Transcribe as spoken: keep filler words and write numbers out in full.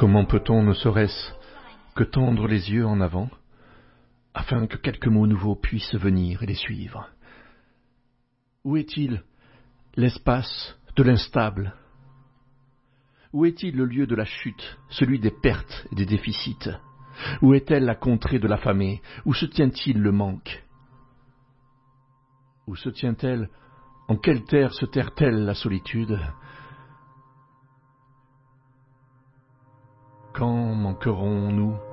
Comment peut-on, ne serait-ce que tendre les yeux en avant, afin que quelques mots nouveaux puissent venir et les suivre? Où est-il l'espace de l'instable? Où est-il le lieu de la chute, celui des pertes et des déficits? Où est-elle la contrée de l'affamé? Où se tient-il le manque? Où se tient-elle? En quelle terre se terre-t-elle la solitude? Quand manquerons-nous